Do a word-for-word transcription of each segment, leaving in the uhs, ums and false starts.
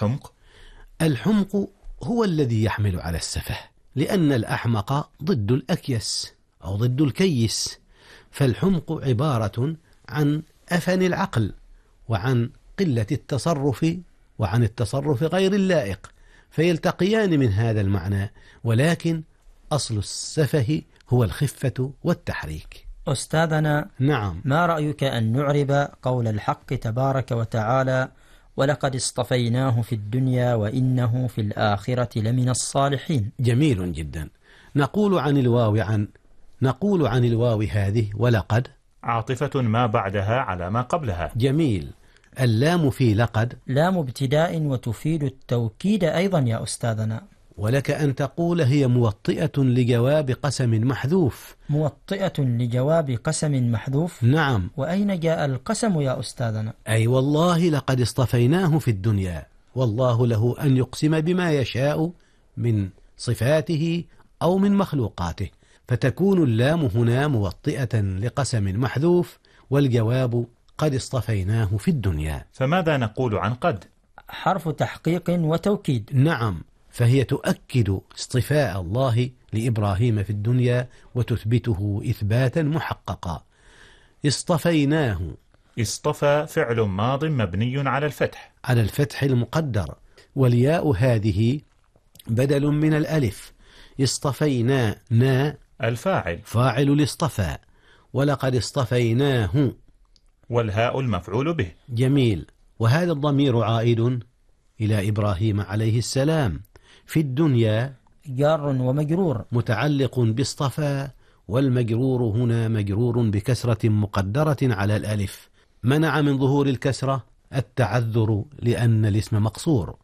الحمق؟ الحمق هو الذي يحمل على السفه، لأن الأحمق ضد الأكيس أو ضد الكيس، فالحمق عبارة عن أفن العقل وعن قلة التصرف وعن التصرف غير اللائق، فيلتقيان من هذا المعنى، ولكن أصل السفه هو الخفة والتحريك. أستاذنا، نعم، ما رأيك أن نعرب قول الحق تبارك وتعالى: ولقد اصطفيناه في الدنيا وإنه في الآخرة لمن الصالحين؟ جميل جدا. نقول عن الواو عن نقول عن الواو هذه ولقد عاطفة ما بعدها على ما قبلها. جميل. اللام في لقد لام ابتداء وتفيد التوكيد أيضا يا أستاذنا. ولك أن تقول هي موطئة لجواب قسم محذوف. موطئة لجواب قسم محذوف؟ نعم. وأين جاء القسم يا أستاذنا؟ أي والله لقد اصطفيناه في الدنيا، والله له أن يقسم بما يشاء من صفاته أو من مخلوقاته، فتكون اللام هنا موطئة لقسم محذوف، والجواب قد اصطفيناه في الدنيا. فماذا نقول عن قد؟ حرف تحقيق وتوكيد. نعم، فهي تؤكد اصطفاء الله لإبراهيم في الدنيا وتثبته إثباتا محققا. اصطفيناه، اصطفى فعل ماض مبني على الفتح على الفتح المقدر، والياء هذه بدل من الألف. اصطفينا نا الفاعل، فاعل الاصطفى، ولقد اصطفيناه، والهاء المفعول به. جميل. وهذا الضمير عائد إلى إبراهيم عليه السلام. في الدنيا جار ومجرور، متعلق باصطفى، والمجرور هنا مجرور بكسرة مقدرة على الألف، منع من ظهور الكسرة التعذر لأن الاسم مقصور.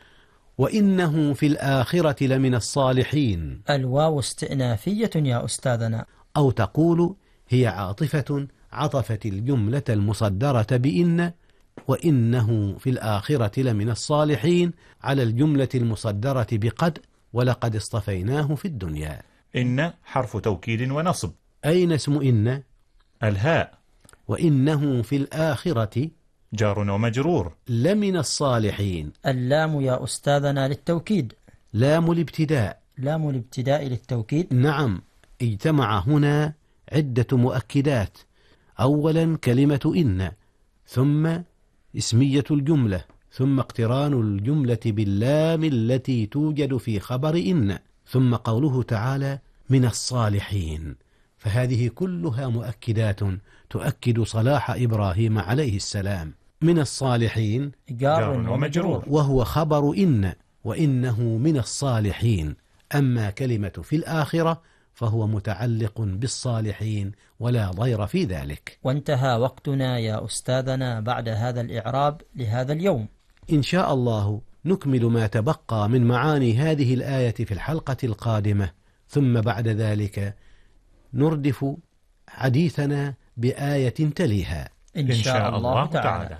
وإنه في الآخرة لمن الصالحين. الواو استئنافية يا أستاذنا. أو تقول هي عاطفة عطفت الجملة المصدرة بإن، وإنه في الآخرة لمن الصالحين، على الجملة المصدرة بقد، ولقد اصطفيناه في الدنيا. إن حرف توكيد ونصب. أين اسم إن؟ الهاء. وإنه في الآخرة جار ومجرور. لمن الصالحين. اللام يا أستاذنا للتوكيد. لام الابتداء. لام الابتداء للتوكيد. نعم، اجتمع هنا عدة مؤكدات. أولا كلمة إن، ثم اسمية الجملة، ثم اقتران الجملة باللام التي توجد في خبر إن، ثم قوله تعالى من الصالحين، فهذه كلها مؤكدات تؤكد صلاح إبراهيم عليه السلام. من الصالحين جار ومجرور، وهو خبر إن، وإنه من الصالحين. أما كلمة في الآخرة فهو متعلق بالصالحين ولا ضير في ذلك. وانتهى وقتنا يا أستاذنا بعد هذا الإعراب لهذا اليوم. إن شاء الله نكمل ما تبقى من معاني هذه الآية في الحلقة القادمة، ثم بعد ذلك نردف حديثنا بآية تليها إن شاء الله تعالى.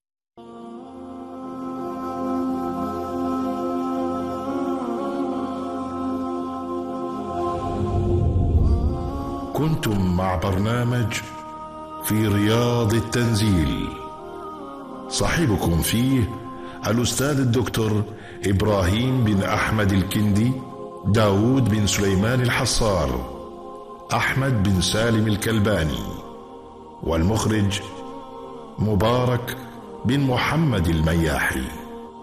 كنتم مع برنامج في رياض التنزيل، صاحبكم فيه الأستاذ الدكتور إبراهيم بن أحمد الكندي، داود بن سليمان الحصار، أحمد بن سالم الكلباني، والمخرج مبارك بن محمد المياحي.